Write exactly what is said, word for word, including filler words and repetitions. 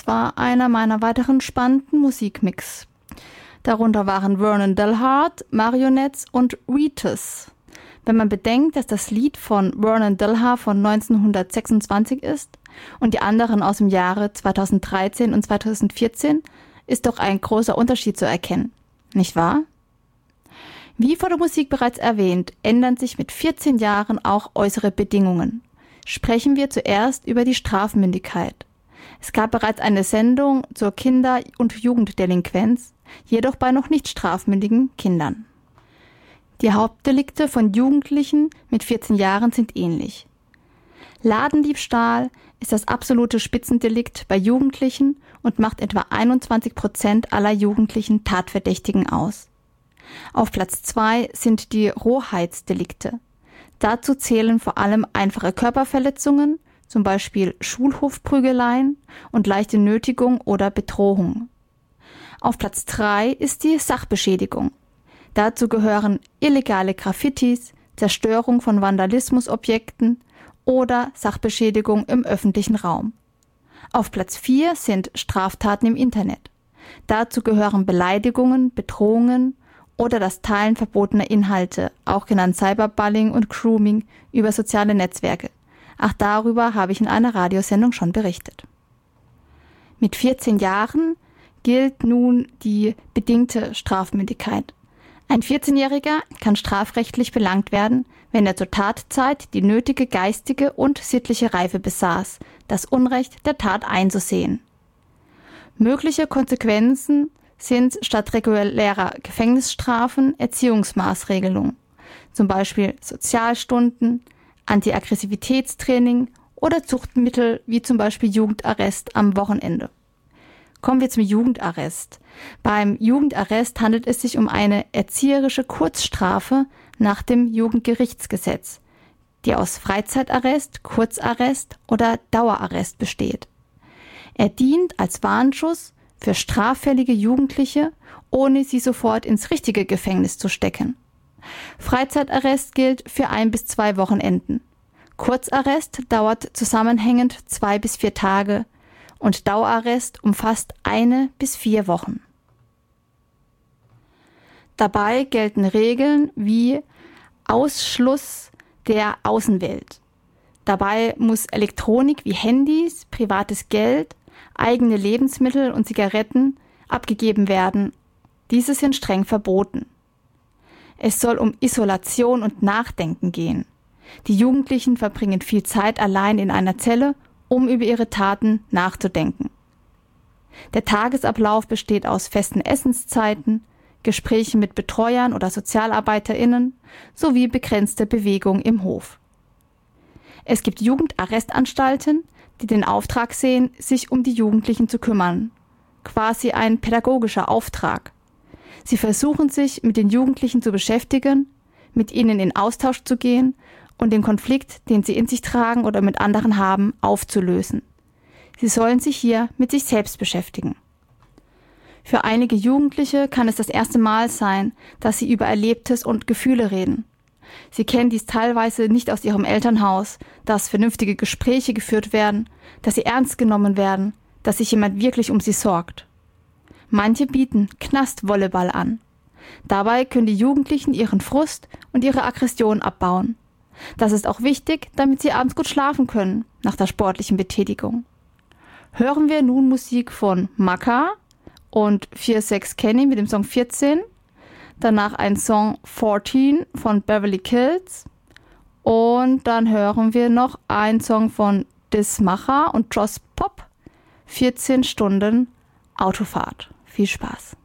Marionettes war einer meiner weiteren spannenden Musikmix. Darunter waren Vernon Delhart, Marionettes und Wheatus. Wenn man bedenkt, dass das Lied von Vernon Delhart von neunzehnhundertsechsundzwanzig ist und die anderen aus dem Jahre zweitausenddreizehn und zweitausendvierzehn, ist doch ein großer Unterschied zu erkennen. Nicht wahr? Wie vor der Musik bereits erwähnt, ändern sich mit vierzehn Jahren auch äußere Bedingungen. Sprechen wir zuerst über die Strafmündigkeit. Es gab bereits eine Sendung zur Kinder- und Jugenddelinquenz, jedoch bei noch nicht strafmündigen Kindern. Die Hauptdelikte von Jugendlichen mit vierzehn Jahren sind ähnlich. Ladendiebstahl ist das absolute Spitzendelikt bei Jugendlichen und macht etwa einundzwanzig Prozent aller jugendlichen Tatverdächtigen aus. Auf Platz zwei sind die Rohheitsdelikte. Dazu zählen vor allem einfache Körperverletzungen, zum Beispiel Schulhofprügeleien und leichte Nötigung oder Bedrohung. Auf Platz drei ist die Sachbeschädigung. Dazu gehören illegale Graffitis, Zerstörung von Vandalismusobjekten oder Sachbeschädigung im öffentlichen Raum. Auf Platz vier sind Straftaten im Internet. Dazu gehören Beleidigungen, Bedrohungen oder das Teilen verbotener Inhalte, auch genannt Cyberbullying und Grooming über soziale Netzwerke. Auch darüber habe ich in einer Radiosendung schon berichtet. Mit vierzehn Jahren gilt nun die bedingte Strafmündigkeit. Ein vierzehnjähriger kann strafrechtlich belangt werden, wenn er zur Tatzeit die nötige geistige und sittliche Reife besaß, das Unrecht der Tat einzusehen. Mögliche Konsequenzen sind statt regulärer Gefängnisstrafen Erziehungsmaßregelungen, zum Beispiel Sozialstunden, Antiaggressivitätstraining oder Zuchtmittel wie zum Beispiel Jugendarrest am Wochenende. Kommen wir zum Jugendarrest. Beim Jugendarrest handelt es sich um eine erzieherische Kurzstrafe nach dem Jugendgerichtsgesetz, die aus Freizeitarrest, Kurzarrest oder Dauerarrest besteht. Er dient als Warnschuss für straffällige Jugendliche, ohne sie sofort ins richtige Gefängnis zu stecken. Freizeitarrest gilt für ein bis zwei Wochenenden. Kurzarrest dauert zusammenhängend zwei bis vier Tage und Dauerarrest umfasst eine bis vier Wochen. Dabei gelten Regeln wie Ausschluss der Außenwelt. Dabei muss Elektronik wie Handys, privates Geld, eigene Lebensmittel und Zigaretten abgegeben werden. Diese sind streng verboten. Es soll um Isolation und Nachdenken gehen. Die Jugendlichen verbringen viel Zeit allein in einer Zelle, um über ihre Taten nachzudenken. Der Tagesablauf besteht aus festen Essenszeiten, Gesprächen mit Betreuern oder SozialarbeiterInnen sowie begrenzte Bewegung im Hof. Es gibt Jugendarrestanstalten, die den Auftrag sehen, sich um die Jugendlichen zu kümmern. Quasi ein pädagogischer Auftrag. Sie versuchen sich mit den Jugendlichen zu beschäftigen, mit ihnen in Austausch zu gehen und den Konflikt, den sie in sich tragen oder mit anderen haben, aufzulösen. Sie sollen sich hier mit sich selbst beschäftigen. Für einige Jugendliche kann es das erste Mal sein, dass sie über Erlebtes und Gefühle reden. Sie kennen dies teilweise nicht aus ihrem Elternhaus, dass vernünftige Gespräche geführt werden, dass sie ernst genommen werden, dass sich jemand wirklich um sie sorgt. Manche bieten Knastvolleyball an. Dabei können die Jugendlichen ihren Frust und ihre Aggression abbauen. Das ist auch wichtig, damit sie abends gut schlafen können, nach der sportlichen Betätigung. Hören wir nun Musik von Maka und vier sechs Kenny mit dem Song vierzehn, danach ein Song vierzehn von Beverly Kills und dann hören wir noch einen Song von Dismacher und Joss Pop, vierzehn Stunden Autofahrt. Viel Spaß.